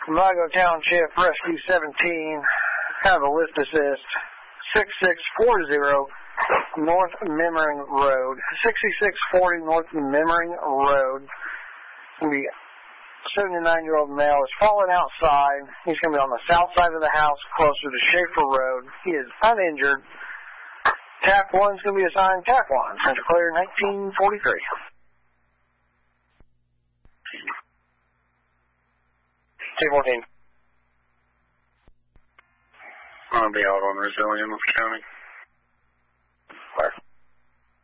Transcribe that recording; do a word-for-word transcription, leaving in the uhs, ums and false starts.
Lago Township, Rescue seventeen, have a list assist, six six four zero North Memmering Road, sixty-six forty North Memmering Road. The seventy-nine-year-old male is fallen outside. He's going to be on the south side of the house, closer to Schaefer Road. He is uninjured. T A C one is going to be assigned T A C one, Central Clear, nineteen forty-three. T fourteen. I'll be out on Resilient, County.